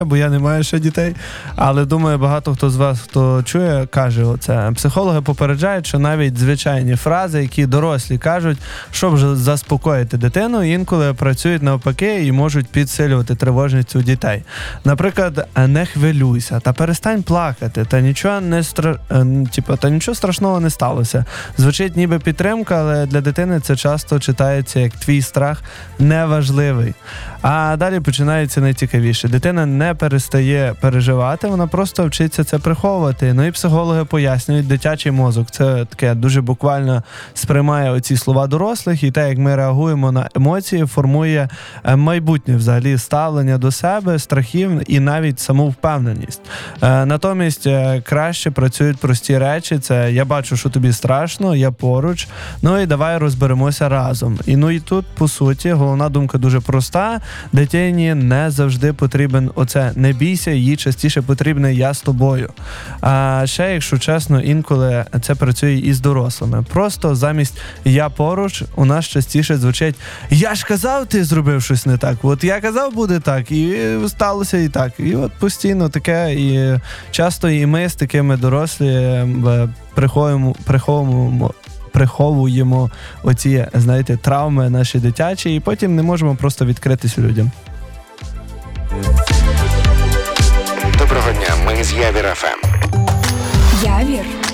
бо я не маю ще дітей, але думаю, багато хто з вас, хто чує, каже оце. Психологи попереджають, що навіть звичайні фрази, які дорослі кажуть, щоб заспокоїти дитину, інколи працюють навпаки і можуть підсилювати тривожність у дітей. Наприклад, не хвилюйся, та перестань плакати, та нічого страшного не сталося. Звучить ніби підтримка, але для дитини це часто читається як твій страх неважливий. А далі починається найцікавіше. Дитина не перестає переживати, вона просто вчиться це приховувати. Ну і психологи пояснюють, дитячий мозок, це таке дуже буквально сприймає оці слова дорослих, і те, як ми реагуємо на емоції, формує майбутнє взагалі ставлення до себе, страхів і навіть самовпевненість. Натомість краще працюють прості речі, це я бачу, що тобі страшно, я поруч, ну і давай розберемося разом. І тут, по суті, головна думка дуже проста. Дитині не завжди потрібен оце «не бійся», їй частіше потрібне «я з тобою». А ще, якщо чесно, інколи це працює і з дорослими. Просто замість «я поруч» у нас частіше звучить «я ж казав, ти зробив щось не так, от я казав, буде так, і сталося і так». І от постійно таке, і часто і ми з такими дорослі приховуємо оці, знаєте, травми наші дитячі, і потім не можемо просто відкритися людям. Доброго дня, ми з Явір ФМ. Явір